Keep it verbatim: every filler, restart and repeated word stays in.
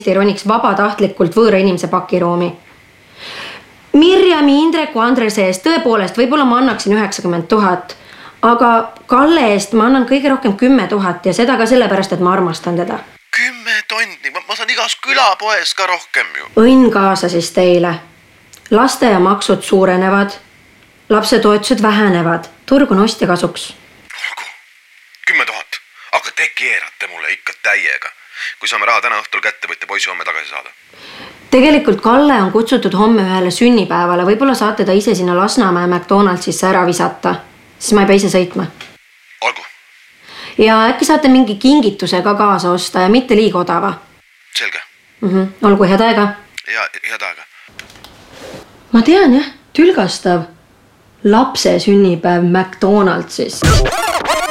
ei roniks vabatahtlikult võõra inimese pakiruumi. Mirjami, Indreku, Andrese eest tõepoolest võib-olla ma annaksin üheksakümmend tuhat, aga Kalle eest ma annan kõige rohkem kümme tuhat ja seda ka sellepärast, et ma armastan teda. Kümme tonni, ma, ma saan igas külapoes ka rohkem ju. Õnn kaasa siis teile. Laste ja maksud suurenevad, lapsetoetused vähenevad, turg on ostja kasuks. Olgu, kümme tuhat, aga te keerate mulle ikka täiega. Kui saame raha täna õhtul kätte, võite poisi homme tagasi saada. Tegelikult Kalle on kutsutud homme ühele sünnipäevale, võib-olla saate ta ise sinna Lasnamäe McDonaldsisse ära visata, siis ma ei pea ise sõitma. Olgu. Ja äkki saate mingi kingituse ka kaasa osta ja mitte liiga odava. Selge. Mm-hmm. Olgu, head aega. Ja, head aega. Ma tean jah, tülgastav. Lapse sünnipäev McDonaldsis.